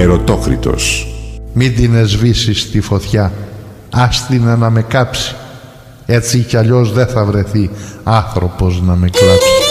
Ερωτόκριτος. Μην την εσβήσεις στη φωτιά, άστινα να με κάψει. Έτσι κι αλλιώς δεν θα βρεθεί άνθρωπος να με κλάψει.